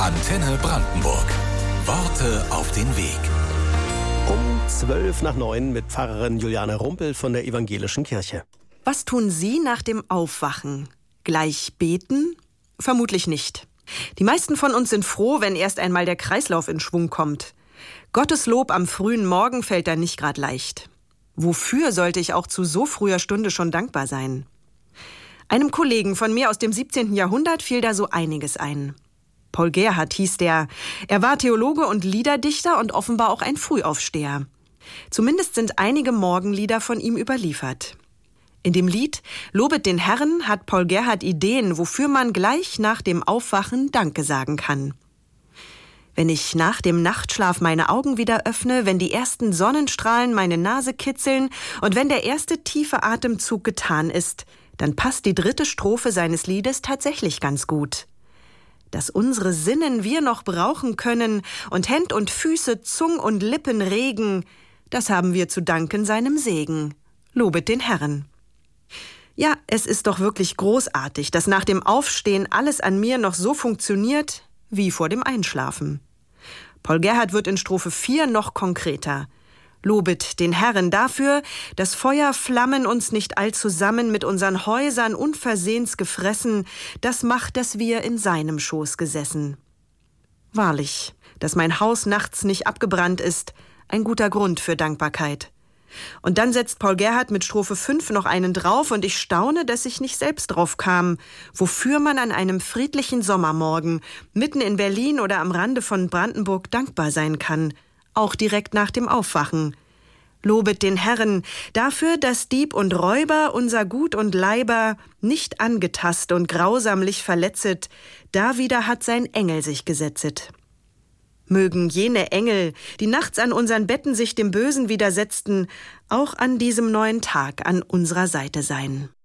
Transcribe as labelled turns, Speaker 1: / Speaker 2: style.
Speaker 1: Antenne Brandenburg. Worte auf den Weg.
Speaker 2: Um 8:12 mit Pfarrerin Juliane Rumpel von der Evangelischen Kirche.
Speaker 3: Was tun Sie nach dem Aufwachen? Gleich beten? Vermutlich nicht. Die meisten von uns sind froh, wenn erst einmal der Kreislauf in Schwung kommt. Gottes Lob am frühen Morgen fällt da nicht gerade leicht. Wofür sollte ich auch zu so früher Stunde schon dankbar sein? Einem Kollegen von mir aus dem 17. Jahrhundert fiel da so einiges ein. Paul Gerhardt hieß der. Er war Theologe und Liederdichter und offenbar auch ein Frühaufsteher. Zumindest sind einige Morgenlieder von ihm überliefert. In dem Lied »Lobet den Herrn« hat Paul Gerhardt Ideen, wofür man gleich nach dem Aufwachen Danke sagen kann. Wenn ich nach dem Nachtschlaf meine Augen wieder öffne, wenn die ersten Sonnenstrahlen meine Nase kitzeln und wenn der erste tiefe Atemzug getan ist, dann passt die 3. Strophe seines Liedes tatsächlich ganz gut. Dass unsere Sinnen wir noch brauchen können und Händ und Füße, Zung und Lippen regen, das haben wir zu danken seinem Segen. Lobet den Herrn. Ja, es ist doch wirklich großartig, dass nach dem Aufstehen alles an mir noch so funktioniert wie vor dem Einschlafen. Paul Gerhardt wird in Strophe 4 noch konkreter. Lobet den Herrn dafür, dass Feuerflammen uns nicht allzusammen mit unseren Häusern unversehens gefressen, das macht, dass wir in seinem Schoß gesessen. Wahrlich, dass mein Haus nachts nicht abgebrannt ist, ein guter Grund für Dankbarkeit. Und dann setzt Paul Gerhardt mit Strophe 5 noch einen drauf und ich staune, dass ich nicht selbst drauf kam, wofür man an einem friedlichen Sommermorgen mitten in Berlin oder am Rande von Brandenburg dankbar sein kann, auch direkt nach dem Aufwachen. Lobet den Herrn dafür, dass Dieb und Räuber unser Gut und Leiber nicht angetast und grausamlich verletzet, da wieder hat sein Engel sich gesetzet. Mögen jene Engel, die nachts an unseren Betten sich dem Bösen widersetzten, auch an diesem neuen Tag an unserer Seite sein.